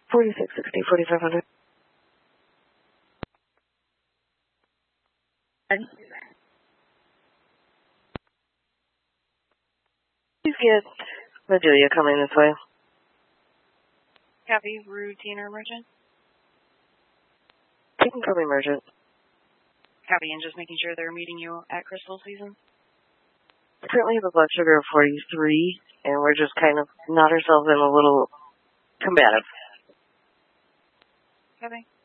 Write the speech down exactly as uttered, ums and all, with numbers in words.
forty-six sixty, forty-five hundred. Please get Medelia coming this way. Copy, routine or emergent? Taking from emergent. Copy, and just making sure they're meeting you at Crystal Season? I currently have a blood sugar of forty-three, and we're just kind of not ourselves in a little combative. Copy.